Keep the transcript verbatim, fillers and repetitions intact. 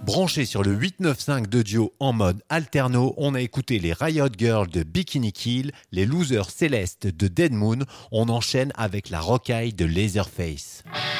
Branché sur le huit neuf cinq de Dio en mode alterno, on a écouté les Riot Girls de Bikini Kill, les Losers Célestes de Dead Moon, on enchaîne avec la rocaille de Leatherface.